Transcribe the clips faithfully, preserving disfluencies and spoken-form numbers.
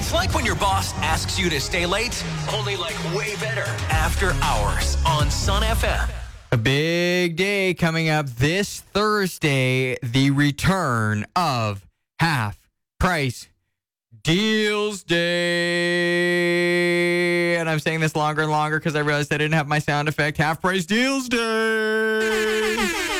It's like when your boss asks you to stay late, only like way better. After Hours on Sun F M. A big day coming up this Thursday, the return of Half Price Deals Day. And I'm saying this longer and longer because I realized I didn't have my sound effect. Half Price Deals Day.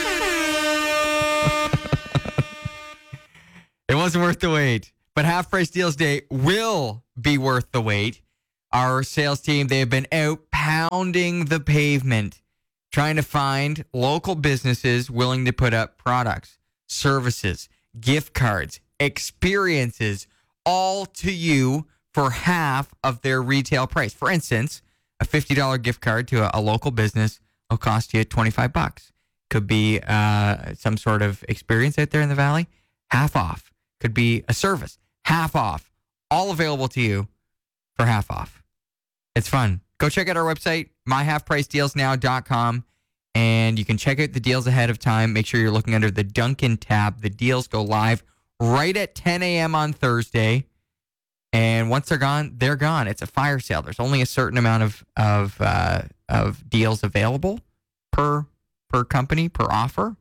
It wasn't worth the wait, but Half Price Deals Day will be worth the wait. Our sales team, they have been out pounding the pavement, trying to find local businesses willing to put up products, services, gift cards, experiences, all to you for half of their retail price. For instance, a fifty dollars gift card to a, a local business will cost you twenty-five bucks. Could be uh, some sort of experience out there in the valley, half off. Could be a service, half off. All available to you for half off. It's fun. Go check out our website, my half price deals now dot com, and you can check out the deals ahead of time. Make sure you're looking under the Dunkin' tab. The deals go live right at ten a.m. on Thursday, and once they're gone, they're gone. It's a fire sale. There's only a certain amount of of uh, of deals available per per company, per offer.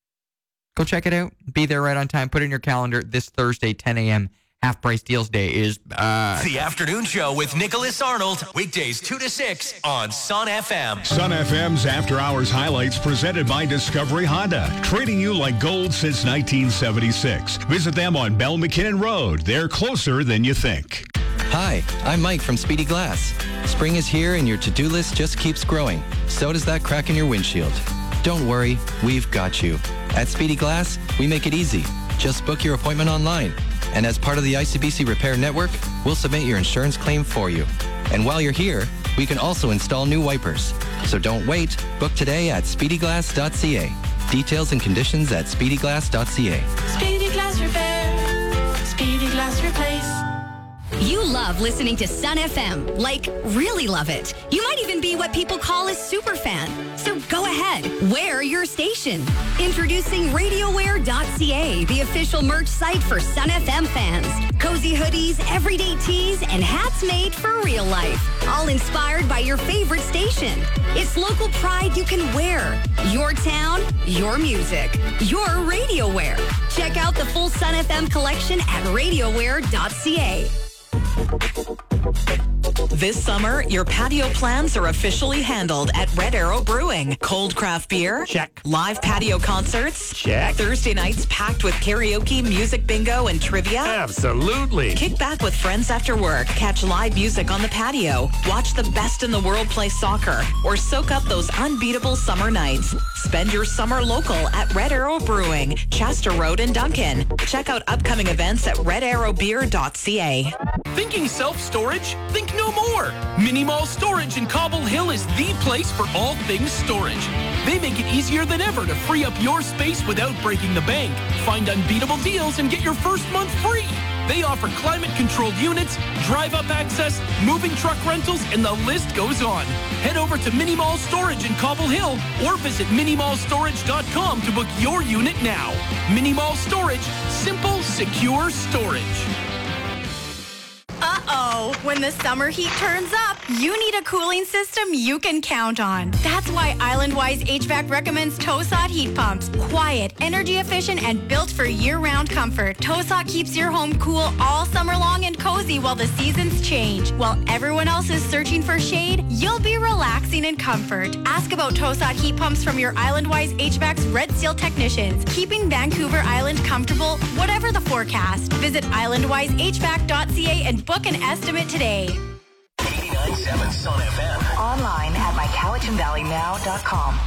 Go check it out. Be there right on time. Put it in your calendar. This Thursday, ten a.m., Half Price Deals Day is uh The Afternoon Show with Nicholas Arnold. Weekdays two to six on Sun F M. Sun F M's After Hours highlights presented by Discovery Honda. Treating you like gold since nineteen seventy-six. Visit them on Bell McKinnon Road. They're closer than you think. Hi, I'm Mike from Speedy Glass. Spring is here and your to-do list just keeps growing. So does that crack in your windshield. Don't worry, we've got you. At Speedy Glass, we make it easy. Just book your appointment online. And as part of the I C B C Repair Network, we'll submit your insurance claim for you. And while you're here, we can also install new wipers. So don't wait. Book today at speedy glass dot c a. Details and conditions at speedy glass dot c a. Speedy Glass Repair. Speedy Glass Replace. You love listening to Sun F M, like really love it. You might even be what people call a super fan. So go ahead, wear your station. Introducing radio wear dot c a, the official merch site for Sun F M fans. Cozy hoodies, everyday tees, and hats made for real life. All inspired by your favorite station. It's local pride you can wear. Your town, your music, your radio wear. Check out the full Sun F M collection at radio wear dot c a. This summer, your patio plans are officially handled at Red Arrow Brewing. Cold craft beer? Check. Live patio concerts? Check. Thursday nights packed with karaoke, music bingo, and trivia? Absolutely. Kick back with friends after work, catch live music on the patio, watch the best in the world play soccer, or soak up those unbeatable summer nights. Spend your summer local at Red Arrow Brewing, Chester Road in Duncan. Check out upcoming events at red arrow beer dot c a. Thinking self-storage? Think no more. Mini Mall Storage in Cobble Hill is the place for all things storage. They make it easier than ever to free up your space without breaking the bank. Find unbeatable deals and get your first month free. They offer climate-controlled units, drive-up access, moving truck rentals, and the list goes on. Head over to Mini Mall Storage in Cobble Hill or visit mini mall storage dot com to book your unit now. Mini Mall Storage, simple, secure storage. Uh-oh. When the summer heat turns up, you need a cooling system you can count on. That's why Islandwise H V A C recommends Tosat heat pumps. Quiet, energy efficient, and built for year-round comfort. Tosat keeps your home cool all summer long and cozy while the seasons change. While everyone else is searching for shade, you'll be relaxing in comfort. Ask about Tosat heat pumps from your Islandwise H V A C's Red Seal technicians, keeping Vancouver Island comfortable whatever the forecast. Visit islandwise h v a c dot c a and book an estimate today. eighty-nine point seven Sun F M. Online at my cowichan valley now dot com.